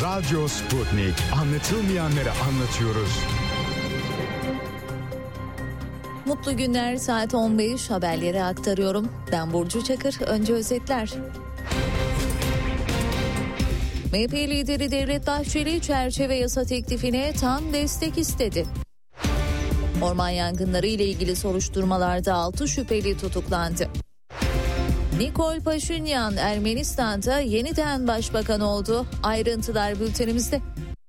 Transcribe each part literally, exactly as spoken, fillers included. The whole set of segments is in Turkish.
Radyo Sputnik. Anlatılmayanları anlatıyoruz. Mutlu günler, saat on beş, haberleri aktarıyorum. Ben Burcu Çakır. Önce özetler. M H P lideri Devlet Bahçeli çerçeve yasa teklifine tam destek istedi. Orman yangınları ile ilgili soruşturmalarda altı şüpheli tutuklandı. Nikol Paşinyan Ermenistan'da yeniden başbakan oldu. Ayrıntılar bültenimizde.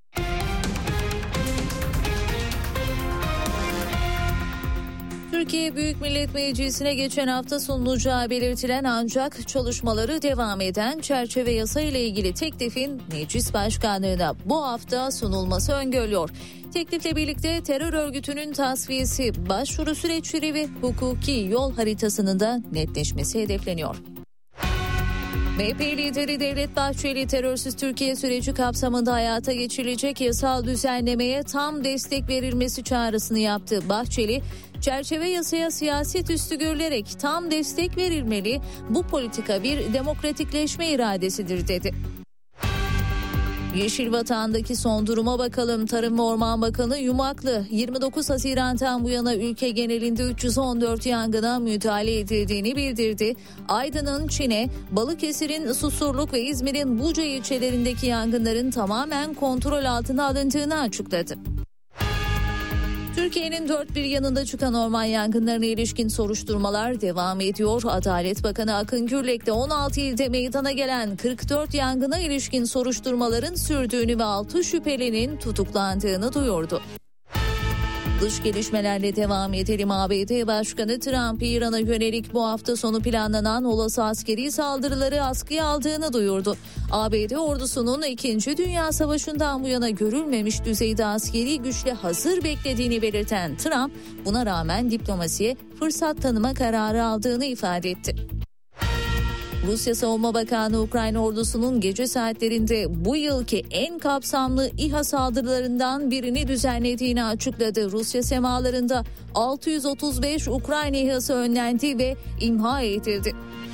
Türkiye Büyük Millet Meclisi'ne geçen hafta sunulacağı belirtilen ancak çalışmaları devam eden çerçeve yasa ile ilgili teklifin meclis başkanlığına bu hafta sunulması öngörülüyor. Teklifle birlikte terör örgütünün tasfiyesi, başvuru süreçleri ve hukuki yol haritasının da netleşmesi hedefleniyor. M H P lideri Devlet Bahçeli terörsüz Türkiye süreci kapsamında hayata geçirilecek yasal düzenlemeye tam destek verilmesi çağrısını yaptı. Bahçeli, çerçeve yasaya siyaset üstü görülerek tam destek verilmeli, bu politika bir demokratikleşme iradesidir dedi. Yeşil Vatan'daki son duruma bakalım. Tarım ve Orman Bakanı Yumaklı, yirmi dokuz Haziran'dan bu yana ülke genelinde üç yüz on dört yangına müdahale edildiğini bildirdi. Aydın'ın Çin'e, Balıkesir'in Susurluk ve İzmir'in Buca ilçelerindeki yangınların tamamen kontrol altına alındığını açıkladı. Türkiye'nin dört bir yanında çıkan orman yangınlarına ilişkin soruşturmalar devam ediyor. Adalet Bakanı Akın Gürlek on altı ilde meydana gelen kırk dört yangına ilişkin soruşturmaların sürdüğünü ve altı şüphelinin tutuklandığını duyurdu. Dış gelişmelerle devam edelim. A B D Başkanı Trump, İran'a yönelik bu hafta sonu planlanan olası askeri saldırıları askıya aldığını duyurdu. A B D ordusunun İkinci Dünya Savaşı'ndan bu yana görülmemiş düzeyde askeri güçle hazır beklediğini belirten Trump, buna rağmen diplomasiye fırsat tanıma kararı aldığını ifade etti. Rusya Savunma Bakanı Ukrayna ordusunun gece saatlerinde bu yılki en kapsamlı İHA saldırılarından birini düzenlediğini açıkladı. Rusya semalarında altı yüz otuz beş Ukrayna İHA'sı önlendi ve imha edildi.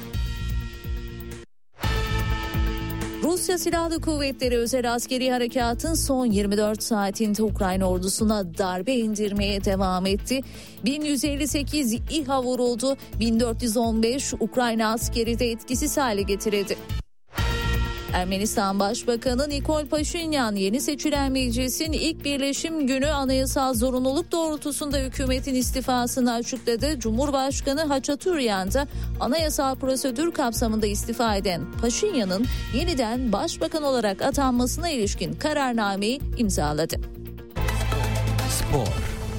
Rusya Silahlı Kuvvetleri özel askeri harekatın son yirmi dört saatinde Ukrayna ordusuna darbe indirmeye devam etti. bin yüz elli sekiz İHA vuruldu, bin dört yüz on beş Ukrayna askeri de etkisiz hale getirildi. Ermenistan Başbakanı Nikol Paşinyan yeni seçilen meclisin ilk birleşim günü anayasal zorunluluk doğrultusunda hükümetin istifasını açıkladı. Cumhurbaşkanı Haçatüryan da anayasal prosedür kapsamında istifa eden Paşinyan'ın yeniden başbakan olarak atanmasına ilişkin kararnameyi imzaladı. Spor.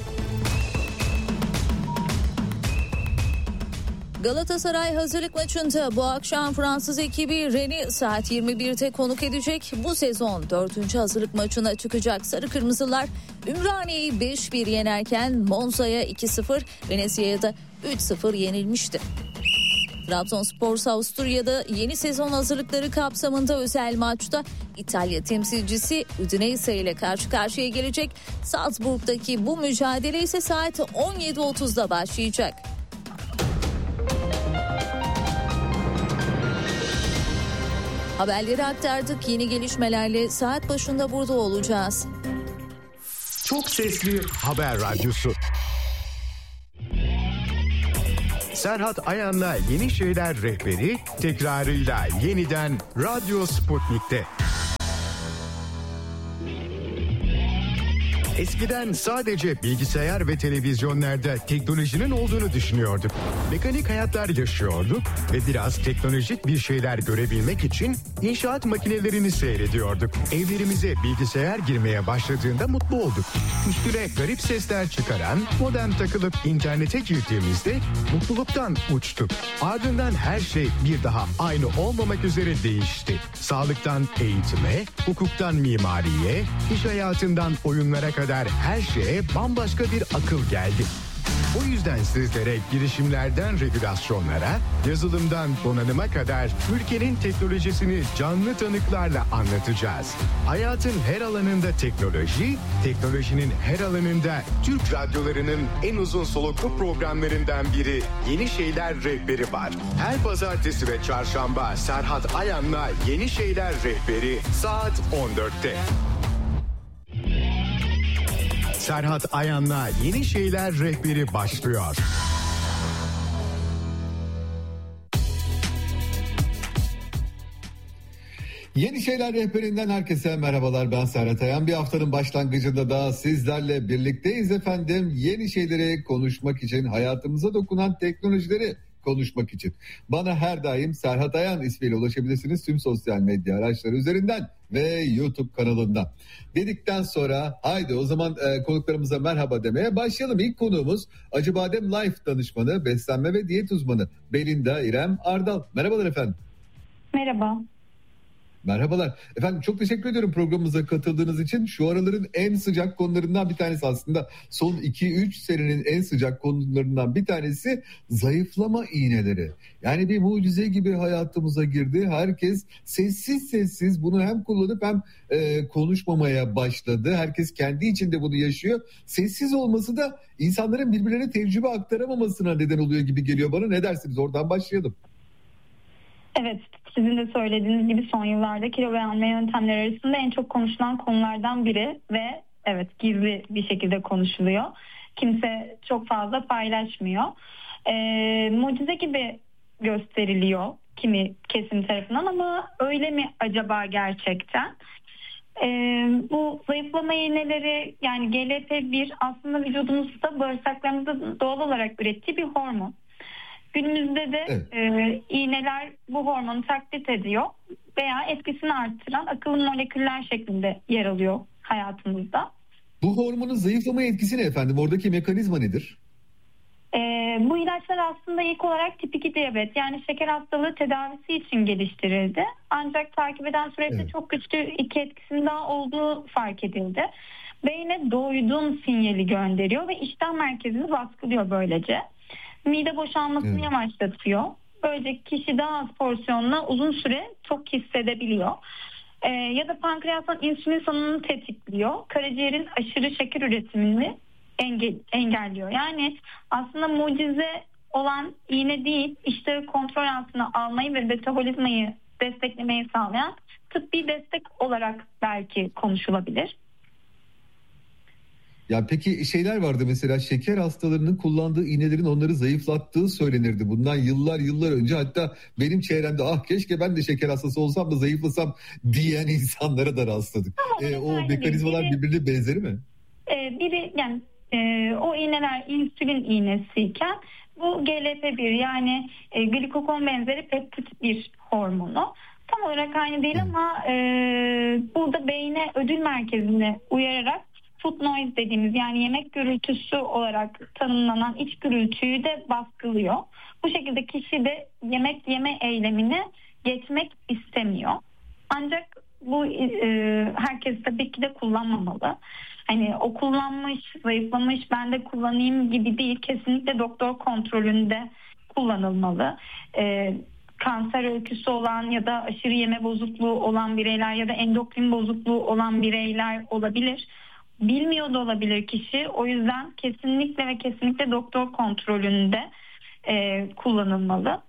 Galatasaray hazırlık maçında bu akşam Fransız ekibi Rennes'i saat yirmi birde konuk edecek. Bu sezon dördüncü hazırlık maçına çıkacak Sarı Kırmızılar Ümraniye'yi beş bir yenerken Monza'ya iki sıfır, Venezia'ya da üç sıfır yenilmişti. Trabzonspor Avusturya'da yeni sezon hazırlıkları kapsamında özel maçta İtalya temsilcisi Udinese ile karşı karşıya gelecek. Salzburg'daki bu mücadele ise saat on yedi otuzda başlayacak. Haberleri aktardık. Yeni gelişmelerle saat başında burada olacağız. Çok sesli haber radyosu. Serhat Ayan'la Yeni Şeyler Rehberi tekrarıyla yeniden Radyo Sputnik'te. Eskiden sadece bilgisayar ve televizyonlarda teknolojinin olduğunu düşünüyorduk. Mekanik hayatlar yaşıyorduk ve biraz teknolojik bir şeyler görebilmek için inşaat makinelerini seyrediyorduk. Evlerimize bilgisayar girmeye başladığında mutlu olduk. Üstüne garip sesler çıkaran modem takılıp internete girdiğimizde mutluluktan uçtuk. Ardından her şey bir daha aynı olmamak üzere değişti. Sağlıktan eğitime, hukuktan mimariye, iş hayatından oyunlara kadar her şeye bambaşka bir akıl geldi. O yüzden sizlere girişimlerden regülasyonlara, yazılımdan donanıma kadar ülkenin teknolojisini canlı tanıklarla anlatacağız. Hayatın her alanında teknoloji, teknolojinin her alanında Türk radyolarının en uzun soluklu programlarından biri Yeni Şeyler Rehberi var. Her pazartesi ve çarşamba Serhat Ayan'la Yeni Şeyler Rehberi saat on dörtte. Serhat Ayan'la Yeni Şeyler Rehberi başlıyor. Yeni Şeyler Rehberinden herkese merhabalar, ben Serhat Ayan. Bir haftanın başlangıcında da sizlerle birlikteyiz efendim. Yeni şeyleri konuşmak için, hayatımıza dokunan teknolojileri konuşmak için. Bana her daim Serhat Ayan ismiyle ulaşabilirsiniz tüm sosyal medya araçları üzerinden ve YouTube kanalından. Dedikten sonra haydi o zaman e, konuklarımıza merhaba demeye başlayalım. İlk konuğumuz Acıbadem Life danışmanı, beslenme ve diyet uzmanı Belinda İrem Ardal. Merhabalar efendim. Merhaba. Merhabalar. Efendim çok teşekkür ediyorum programımıza katıldığınız için. Şu araların en sıcak konularından bir tanesi, aslında son iki üç senenin en sıcak konularından bir tanesi zayıflama iğneleri. Yani bir mucize gibi hayatımıza girdi. Herkes sessiz sessiz bunu hem kullanıp hem e, konuşmamaya başladı. Herkes kendi içinde bunu yaşıyor. Sessiz olması da insanların birbirlerine tecrübe aktaramamasına neden oluyor gibi geliyor bana. Ne dersiniz? Oradan başlayalım. Evet, sizin de söylediğiniz gibi son yıllarda kilo verme yöntemleri arasında en çok konuşulan konulardan biri ve evet gizli bir şekilde konuşuluyor. Kimse çok fazla paylaşmıyor. Ee, mucize gibi gösteriliyor kimi kesim tarafından ama öyle mi acaba gerçekten? Ee, bu zayıflama iğneleri, yani G L P bir aslında vücudumuzda, bağırsaklarımızda doğal olarak ürettiği bir hormon. Günümüzde de evet. e, iğneler bu hormonu taklit ediyor veya etkisini arttıran akıllı moleküller şeklinde yer alıyor hayatımızda. Bu hormonun zayıflama etkisi ne efendim? Oradaki mekanizma nedir? E, bu ilaçlar aslında ilk olarak tip iki diyabet, yani şeker hastalığı tedavisi için geliştirildi. Ancak takip eden süreçte evet. çok güçlü iki etkisinin daha olduğu fark edildi. Beyne doydum sinyali gönderiyor ve iştah merkezini baskılıyor böylece. Mide boşalmasını evet. yavaşlatıyor. Böylece kişi daha az porsiyonla uzun süre tok hissedebiliyor. Ee, ya da pankreasın insülin salınımını tetikliyor. Karaciğerin aşırı şeker üretimini engel, engelliyor. Yani aslında mucize olan iğne değil, iştahı kontrol altına almayı ve metabolizmayı desteklemeyi sağlayan tıbbi destek olarak belki konuşulabilir. Ya peki şeyler vardı mesela, şeker hastalarının kullandığı iğnelerin onları zayıflattığı söylenirdi. Bundan yıllar yıllar önce, hatta benim çevremde ah keşke ben de şeker hastası olsam da zayıflasam diyen insanlara da rastladık. Ee, o mekanizmalar biri, birbirine benzeri mi? E, biri yani e, o iğneler insülin iğnesiyken bu G L P bir, yani e, glikagon benzeri peptit bir hormonu. Tam olarak aynı değil Hı. ama e, burada beyne ödül merkezine uyararak food noise dediğimiz, yani yemek gürültüsü olarak tanımlanan iç gürültüyü de baskılıyor. Bu şekilde kişi de yemek yeme eylemine geçmek istemiyor. Ancak bu e, herkes tabii ki de kullanmamalı. Hani o kullanmış, zayıflamış, ben de kullanayım gibi değil. Kesinlikle doktor kontrolünde kullanılmalı. E, kanser öyküsü olan ya da aşırı yeme bozukluğu olan bireyler ya da endokrin bozukluğu olan bireyler olabilir. Bilmiyor da olabilir kişi. O yüzden kesinlikle ve kesinlikle doktor kontrolünde e, kullanılmalı.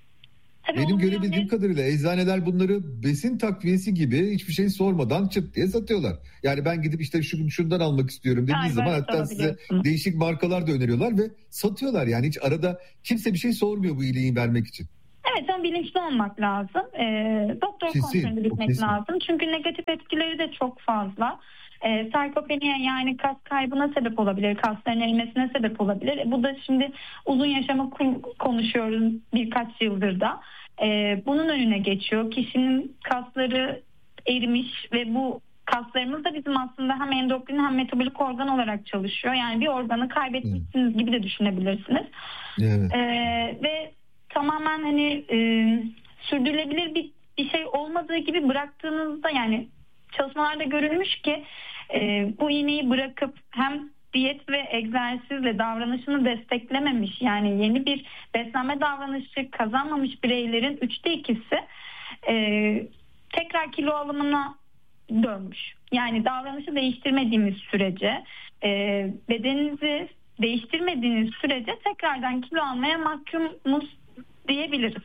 Tabii benim görebildiğim yönde... kadarıyla eczaneler bunları besin takviyesi gibi hiçbir şey sormadan çıt diye satıyorlar. Yani ben gidip işte şu, şundan almak istiyorum dediği Hayır, zaman hatta size değişik markalar da öneriyorlar ve satıyorlar. Yani hiç arada kimse bir şey sormuyor bu iyiliği vermek için. Evet, ama bilinçli olmak lazım. E, doktor kontrolünde gitmek lazım. Çünkü negatif etkileri de çok fazla. E, sarkopeniye, yani kas kaybına sebep olabilir, kasların erimesine sebep olabilir. E, bu da şimdi uzun yaşamı konuşuyoruz birkaç yıldır da. E, bunun önüne geçiyor. Kişinin kasları erimiş ve bu kaslarımız da bizim aslında hem endokrin hem metabolik organ olarak çalışıyor. Yani bir organı kaybetmişsiniz hmm. gibi de düşünebilirsiniz. Evet. E, ve tamamen hani e, sürdürülebilir bir, bir şey olmadığı gibi bıraktığınızda, yani çalışmalarda görülmüş ki e, bu iğneyi bırakıp hem diyet ve egzersizle davranışını desteklememiş, yani yeni bir beslenme davranışı kazanmamış bireylerin üçte ikisi e, tekrar kilo alımına dönmüş. Yani davranışı değiştirmediğimiz sürece, e, bedeninizi değiştirmediğiniz sürece tekrardan kilo almaya mahkumuz diyebiliriz.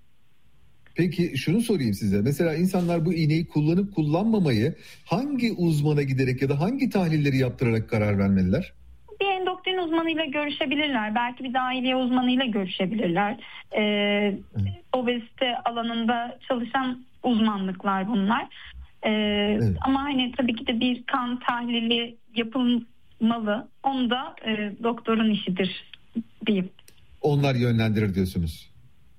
Peki şunu sorayım size. Mesela insanlar bu iğneyi kullanıp kullanmamayı hangi uzmana giderek ya da hangi tahlilleri yaptırarak karar vermeliler? Bir endokrin uzmanıyla görüşebilirler. Belki bir dahiliye uzmanıyla görüşebilirler. Ee, obezite alanında çalışan uzmanlıklar bunlar. Ee, evet. Ama hani tabii ki de bir kan tahlili yapılmalı. Onu da e, doktorun işidir diyeyim. Onlar yönlendirir diyorsunuz.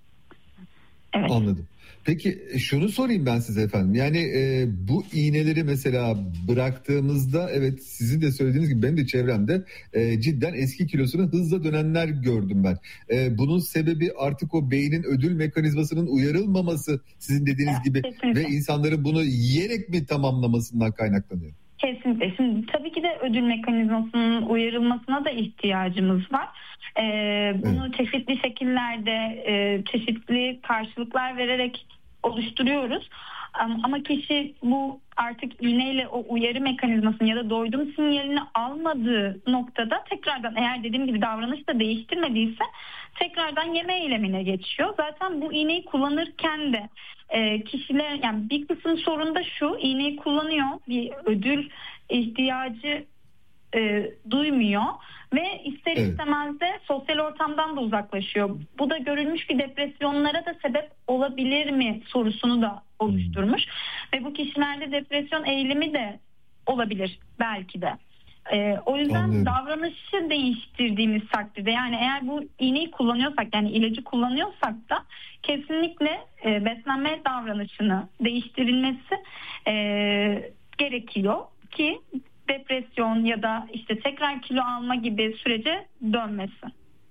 Evet. Anladım. Peki şunu sorayım ben size efendim. Yani e, bu iğneleri mesela bıraktığımızda, evet sizin de söylediğiniz gibi benim de çevremde e, cidden eski kilosuna hızla dönenler gördüm ben. E, bunun sebebi artık o beynin ödül mekanizmasının uyarılmaması, sizin dediğiniz evet, gibi kesinlikle. Ve insanların bunu yiyerek mi tamamlamasından kaynaklanıyor? Kesinlikle. Şimdi tabii ki de ödül mekanizmasının uyarılmasına da ihtiyacımız var. Ee, bunu evet. çeşitli şekillerde, e, çeşitli karşılıklar vererek oluşturuyoruz. Ama kişi bu artık iğneyle o uyarı mekanizmasını ya da doydum sinyalini almadığı noktada tekrardan, eğer dediğim gibi davranış da değiştirmediyse, tekrardan yeme eylemine geçiyor. Zaten bu iğneyi kullanırken de e, kişiler, yani bir kısım sorun da şu: iğneyi kullanıyor, bir ödül ihtiyacı e, duymuyor ve ister evet. istemez de sosyal ortamdan da uzaklaşıyor. Bu da görülmüş ki depresyonlara da sebep olabilir mi sorusunu da oluşturmuş. Hmm. Ve bu kişilerde depresyon eğilimi de olabilir belki de. Ee, o yüzden Anladım. davranışı değiştirdiğimiz takdirde, yani eğer bu iğneyi kullanıyorsak, yani ilacı kullanıyorsak da kesinlikle e, beslenme davranışını değiştirilmesi e, gerekiyor ki depresyon ya da işte tekrar kilo alma gibi sürece dönmesi.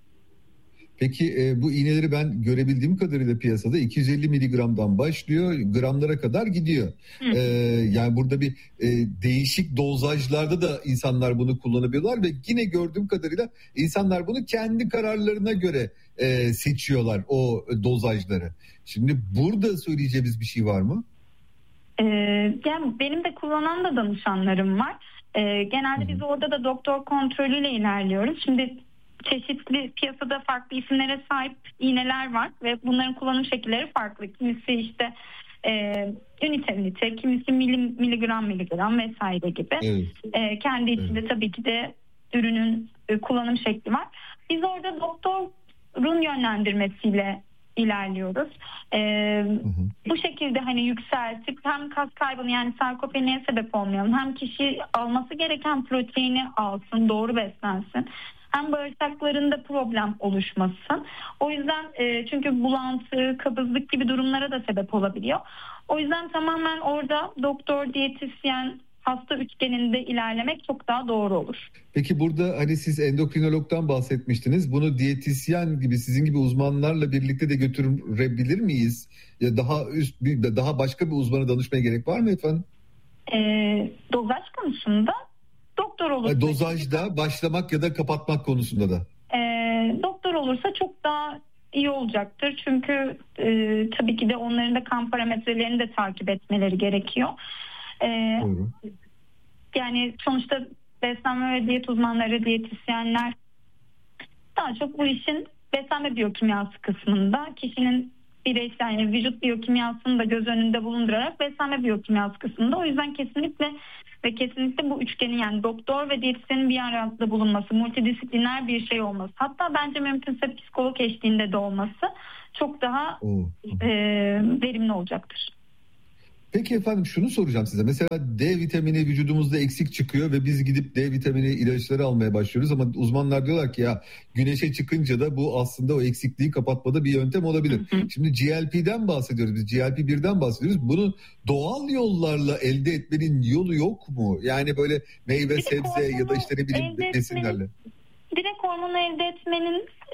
Peki e, bu iğneleri ben görebildiğim kadarıyla piyasada iki yüz elli miligramdan başlıyor, gramlara kadar gidiyor. E, yani burada bir e, değişik dozajlarda da insanlar bunu kullanabiliyorlar ve yine gördüğüm kadarıyla insanlar bunu kendi kararlarına göre e, seçiyorlar o dozajları. Şimdi burada söyleyeceğimiz bir şey var mı? E, yani benim de kullanan da danışanlarım var. E, genelde Hı. biz orada da doktor kontrolüyle ilerliyoruz. Şimdi çeşitli piyasada farklı isimlere sahip iğneler var ve bunların kullanım şekilleri farklı. Kimisi işte e, ünite ünite, kimisi milim, miligram miligram vesaire gibi. Evet. E, kendi içinde evet. tabii ki de ürünün e, kullanım şekli var. Biz orada doktorun yönlendirmesiyle ilerliyoruz. Ee, hı hı. Bu şekilde hani yükseltip hem kas kaybını, yani sarkopeniye sebep olmayalım, hem kişi alması gereken proteini alsın, doğru beslensin, hem bağırsaklarında problem oluşmasın. O yüzden e, çünkü bulantı, kabızlık gibi durumlara da sebep olabiliyor. O yüzden tamamen orada doktor, diyetisyen, hasta üçgeninde ilerlemek çok daha doğru olur. Peki burada hani siz endokrinologdan bahsetmiştiniz. Bunu diyetisyen gibi, sizin gibi uzmanlarla birlikte de götürebilir miyiz? Ya daha üst, daha başka bir uzmana danışmaya gerek var mı efendim? E, dozaj konusunda doktor olursa... Dozajda başlamak ya da kapatmak konusunda da. E, doktor olursa çok daha iyi olacaktır. Çünkü e, tabii ki de onların da kan parametrelerini de takip etmeleri gerekiyor. Ee, yani sonuçta beslenme ve diyet uzmanları, diyetisyenler daha çok bu işin beslenme biyokimyası kısmında, kişinin bireysel, yani vücut biyokimyasını da göz önünde bulundurarak beslenme biyokimyası kısmında. O yüzden kesinlikle ve kesinlikle bu üçgenin, yani doktor ve diyetisyenin bir arada bulunması, multidisipliner bir şey olması, hatta bence mümkünse psikolog eşliğinde de olması çok daha e, verimli olacaktır. Peki efendim şunu soracağım size. Mesela D vitamini vücudumuzda eksik çıkıyor ve biz gidip D vitamini ilaçları almaya başlıyoruz ama uzmanlar diyorlar ki ya güneşe çıkınca da bu aslında o eksikliği kapatmada bir yöntem olabilir. Hı hı. Şimdi G L P'den bahsediyoruz, biz G L P birden bahsediyoruz. Bunu doğal yollarla elde etmenin yolu yok mu? Yani böyle meyve, direkt sebze ya da işte ne bileyim besinlerle. Direkt hormonu elde etmenin e,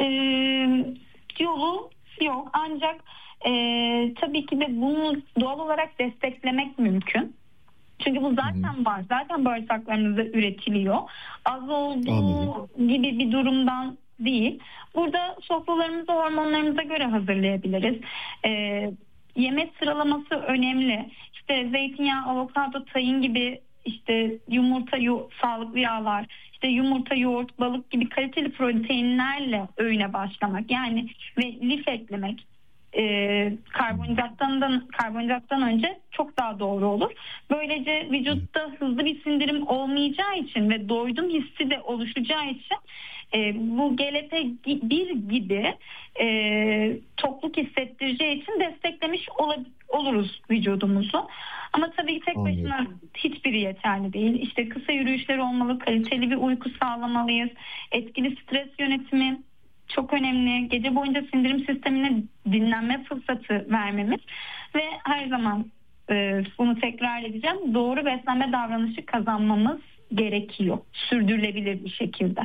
yolu yok, ancak Ee, tabii ki de bunu doğal olarak desteklemek mümkün. Çünkü bu zaten var. Zaten bağırsaklarımızda üretiliyor. Az olduğu Anladım. gibi bir durumdan değil. Burada sofralarımızı hormonlarımıza göre hazırlayabiliriz. Ee, yemek sıralaması önemli. İşte zeytinyağı, avokado, tahin gibi, işte yumurta, yu, sağlıklı yağlar, işte yumurta, yoğurt, balık gibi kaliteli proteinlerle öğüne başlamak. Yani ve lif eklemek. E, karbonhidrattan, karbonhidrattan önce çok daha doğru olur. Böylece vücutta hızlı bir sindirim olmayacağı için ve doydum hissi de oluşacağı için e, bu G L P bir gibi e, tokluk hissettireceği için desteklemiş ol, oluruz vücudumuzu. Ama tabii tek başına hiçbiri yeterli değil. İşte kısa yürüyüşler olmalı, kaliteli bir uyku sağlamalıyız, etkili stres yönetimi çok önemli. Gece boyunca sindirim sistemine dinlenme fırsatı vermemiz ve her zaman e, bunu tekrar edeceğim. Doğru beslenme davranışı kazanmamız gerekiyor. Sürdürülebilir bir şekilde.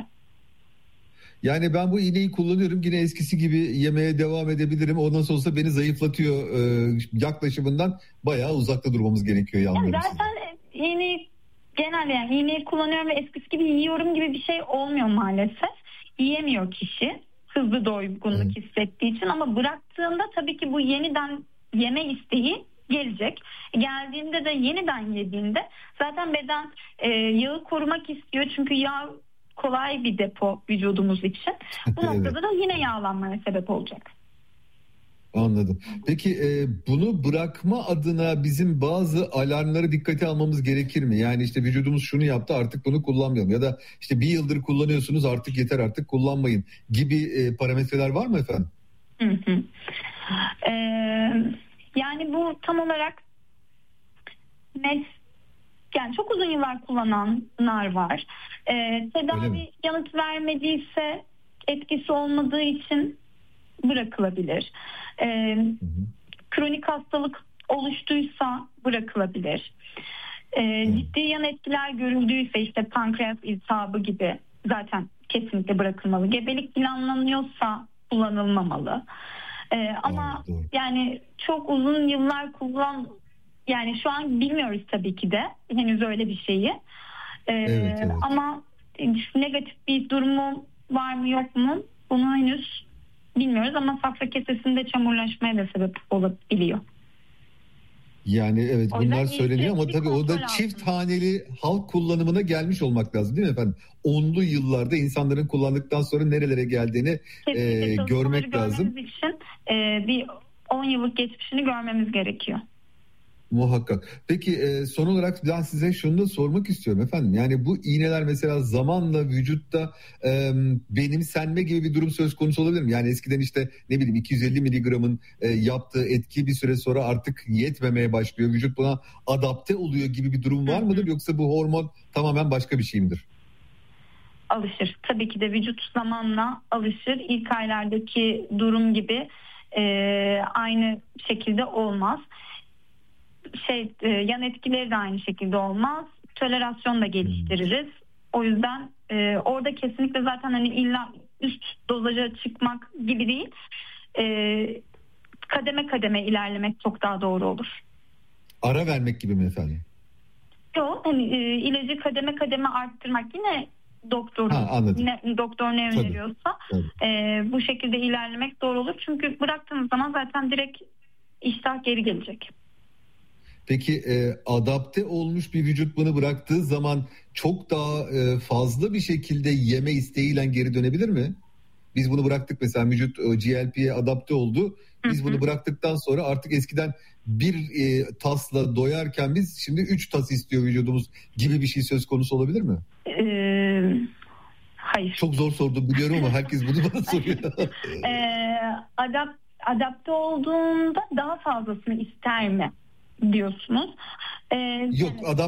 Yani ben bu iğneyi kullanıyorum, yine eskisi gibi yemeye devam edebilirim. O nasıl olsa beni zayıflatıyor e, yaklaşımından bayağı uzakta durmamız gerekiyor. Yani Yani zaten iğneyi genelde yani iğneyi kullanıyorum ve eskisi gibi yiyorum gibi bir şey olmuyor maalesef. Yiyemiyor kişi. Hızlı doygunluk evet. hissettiği için, ama bıraktığında tabii ki bu yeniden yeme isteği gelecek. Geldiğinde de yeniden yediğinde zaten beden e, yağı korumak istiyor. Çünkü yağ kolay bir depo vücudumuz için. Bu evet. noktada da yine yağlanmaya sebep olacak. Anladım. Peki e, bunu bırakma adına bizim bazı alarmları dikkate almamız gerekir mi? Yani işte vücudumuz şunu yaptı, artık bunu kullanmayalım. Ya da işte bir yıldır kullanıyorsunuz, artık yeter, artık kullanmayın gibi e, parametreler var mı efendim? Hı hı. Ee, yani bu tam olarak mes yani çok uzun yıllar kullananlar var. Ee, tedavi yanıt vermediyse, etkisi olmadığı için bırakılabilir. Ee, kronik hastalık oluştuysa bırakılabilir. Ee, ciddi yan etkiler görüldüyse, işte pankreas iltihabı gibi, zaten kesinlikle bırakılmalı. Gebelik planlanıyorsa kullanılmamalı. Ee, ama doğru, doğru. Yani çok uzun yıllar kullan yani şu an bilmiyoruz tabii ki de henüz öyle bir şeyi. Ee, evet, evet. Ama negatif bir durumu var mı yok mu bunu henüz bilmiyoruz, ama safra kesesinde çamurlaşmaya da sebep olabiliyor. Yani evet, bunlar söyleniyor ama tabii o da çift haneli halk kullanımına gelmiş olmak lazım değil mi efendim? Onlu yıllarda insanların kullandıktan sonra nerelere geldiğini e, görmek lazım. için e, bir on yıllık geçmişini görmemiz gerekiyor. Muhakkak. Peki e, son olarak ben size şunu da sormak istiyorum efendim. Yani bu iğneler mesela zamanla vücutta e, benimsenme gibi bir durum söz konusu olabilir mi? Yani eskiden işte ne bileyim iki yüz elli miligramın e, yaptığı etki bir süre sonra artık yetmemeye başlıyor. Vücut buna adapte oluyor gibi bir durum var mıdır? Yoksa bu hormon tamamen başka bir şey midir? Alışır. Tabii ki de vücut zamanla alışır. İlk aylardaki durum gibi e, aynı şekilde olmaz. Şey e, yan etkileri de aynı şekilde olmaz. Tolerasyon da geliştiririz. O yüzden e, orada kesinlikle zaten hani illa üst dozaja çıkmak gibi değil. E, kademe kademe ilerlemek çok daha doğru olur. Ara vermek gibi mi efendim? Yok, hani e, ilacı kademe kademe arttırmak, yine doktorun ha, ne, doktor ne öneriyorsa tabii, tabii. E, bu şekilde ilerlemek doğru olur. Çünkü bıraktığınız zaman zaten direkt iştah geri gelecek. Peki e, adapte olmuş bir vücut bunu bıraktığı zaman çok daha e, fazla bir şekilde yeme isteğiyle geri dönebilir mi? Biz bunu bıraktık mesela, vücut e, G L P'ye adapte oldu. Biz hı hı. bunu bıraktıktan sonra artık eskiden bir e, tasla doyarken biz şimdi üç tas istiyor vücudumuz gibi bir şey söz konusu olabilir mi? Ee, hayır. Çok zor sordum biliyorum ama herkes bunu bana soruyor. ee, adapt, adapte olduğunda daha fazlasını ister mi diyorsunuz? Ee, Yok, yani... adam